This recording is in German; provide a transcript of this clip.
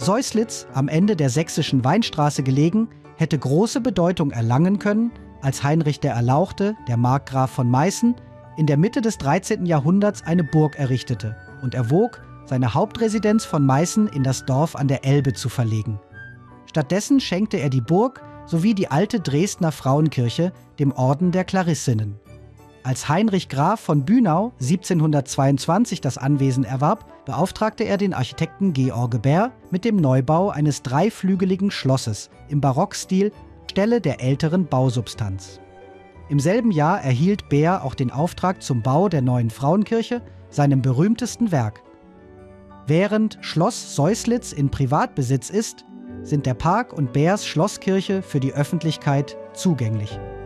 Seuslitz, am Ende der sächsischen Weinstraße gelegen, hätte große Bedeutung erlangen können, als Heinrich der Erlauchte, der Markgraf von Meißen, in der Mitte des 13. Jahrhunderts eine Burg errichtete und erwog, seine Hauptresidenz von Meißen in das Dorf an der Elbe zu verlegen. Stattdessen schenkte er die Burg sowie die alte Dresdner Frauenkirche dem Orden der Klarissinnen. Als Heinrich Graf von Bünau 1722 das Anwesen erwarb, beauftragte er den Architekten George Bär mit dem Neubau eines dreiflügeligen Schlosses im Barockstil anstelle der älteren Bausubstanz. Im selben Jahr erhielt Bär auch den Auftrag zum Bau der neuen Frauenkirche, seinem berühmtesten Werk. Während Schloss Seuslitz in Privatbesitz ist, sind der Park und Bärs Schlosskirche für die Öffentlichkeit zugänglich.